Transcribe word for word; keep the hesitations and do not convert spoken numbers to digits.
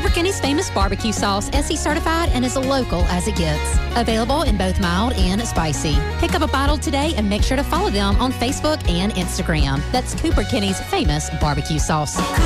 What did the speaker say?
Cooper Kenny's famous barbecue sauce, S E certified, and as local as it gets. Available in both mild and spicy. Pick up a bottle today and make sure to follow them on Facebook and Instagram. That's Cooper Kenny's famous barbecue sauce.